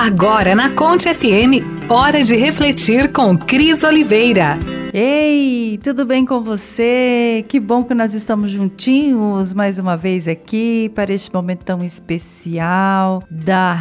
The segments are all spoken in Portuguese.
Agora na Conte FM, hora de refletir com Cris Oliveira. Ei, tudo bem com você? Que bom que nós estamos juntinhos mais uma vez aqui para este momento tão especial da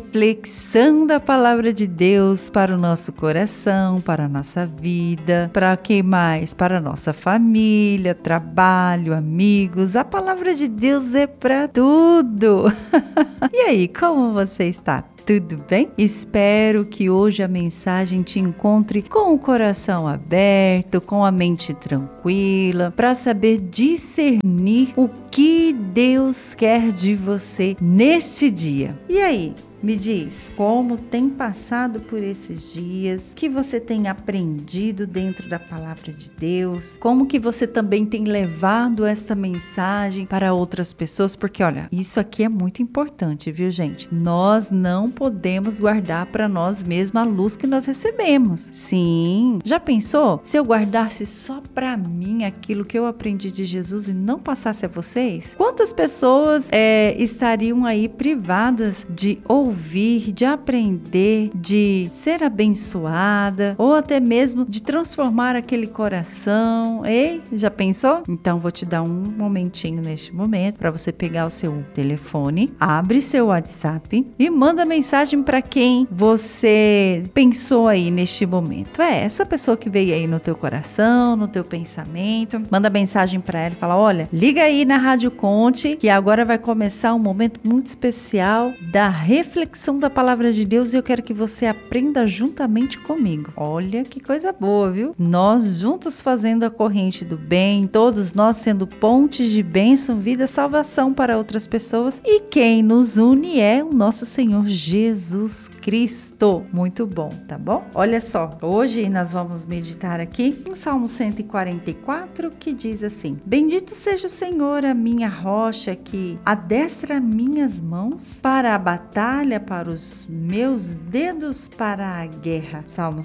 reflexão da Palavra de Deus para o nosso coração, para a nossa vida, para que mais? Para a nossa família, trabalho, amigos. A Palavra de Deus é para tudo. E aí, como você está? Tudo bem? Espero que hoje a mensagem te encontre com o coração aberto, com a mente tranquila, para saber discernir o que Deus quer de você neste dia. E aí? Me diz, como tem passado por esses dias, que você tem aprendido dentro da palavra de Deus, como que você também tem levado esta mensagem para outras pessoas, porque olha, isso aqui é muito importante, viu gente? Nós não podemos guardar para nós mesmos a luz que nós recebemos. Sim, já pensou? Se eu guardasse só para mim aquilo que eu aprendi de Jesus e não passasse a vocês? Quantas pessoas estariam aí privadas de ouvir, de aprender, de ser abençoada ou até mesmo de transformar aquele coração? Ei, já pensou? Então vou te dar um momentinho neste momento para você pegar o seu telefone, abre seu WhatsApp e manda mensagem para quem você pensou aí neste momento. Essa pessoa que veio aí no teu coração, no teu pensamento, manda mensagem para ela e fala: olha, liga aí na Rádio Conte que agora vai começar um momento muito especial da reflexão da palavra de Deus e eu quero que você aprenda juntamente comigo. Olha que coisa boa, viu? Nós juntos fazendo a corrente do bem, todos nós sendo pontes de bênção, vida, salvação para outras pessoas, e quem nos une é o nosso Senhor Jesus Cristo. Muito bom, tá bom? Olha só, hoje nós vamos meditar aqui no Salmo 144, que diz assim: Bendito seja o Senhor, a minha rocha, que adestra minhas mãos para a batalha, para os meus dedos para a guerra. Salmo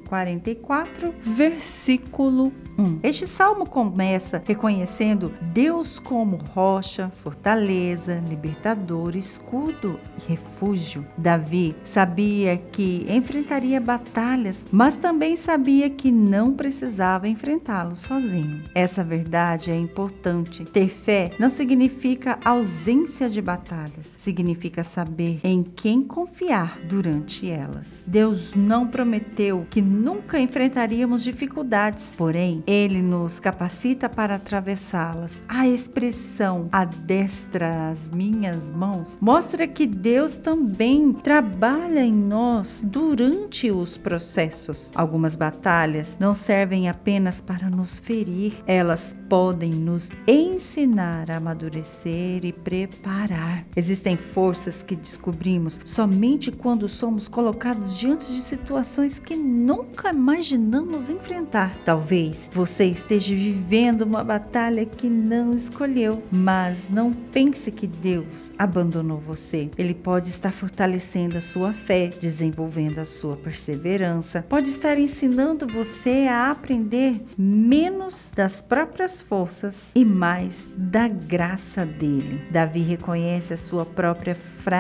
144, versículo 1. Este salmo começa reconhecendo Deus como rocha, fortaleza, libertador, escudo e refúgio. Davi sabia que enfrentaria batalhas, mas também sabia que não precisava enfrentá-los sozinho. Essa verdade é importante. Ter fé não significa ausência de batalhas, significa saber em quem confiar durante elas. Deus não prometeu que nunca enfrentaríamos dificuldades, porém, Ele nos capacita para atravessá-las. A expressão adestra as minhas mãos mostra que Deus também trabalha em nós durante os processos. Algumas batalhas não servem apenas para nos ferir, elas podem nos ensinar a amadurecer e preparar. Existem forças que descobrimos somente quando somos colocados diante de situações que nunca imaginamos enfrentar. Talvez você esteja vivendo uma batalha que não escolheu, mas não pense que Deus abandonou você. Ele pode estar fortalecendo a sua fé, desenvolvendo a sua perseverança, pode estar ensinando você a aprender menos das próprias forças e mais da graça dele. Davi reconhece a sua própria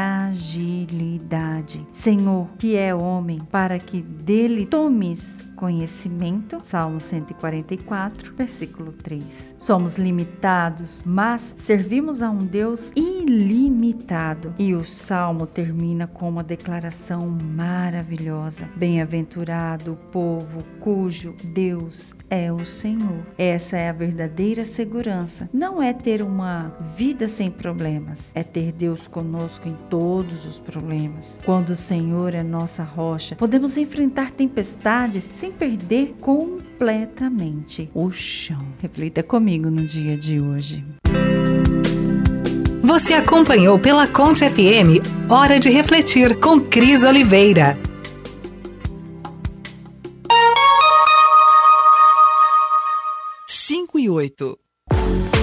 fragilidade. Senhor, que é homem, para que dele tomes conhecimento. Salmo 144, versículo 3. Somos limitados, mas servimos a um Deus ilimitado. E o Salmo termina com uma declaração maravilhosa. Bem-aventurado o povo cujo Deus é o Senhor. Essa é a verdadeira segurança. Não é ter uma vida sem problemas, é ter Deus conosco em todos os problemas. Quando o Senhor é nossa rocha, podemos enfrentar tempestades sem perder completamente o chão. Reflita comigo no dia de hoje. Você acompanhou pela Conte FM, hora de refletir com Cris Oliveira. 5 e 8.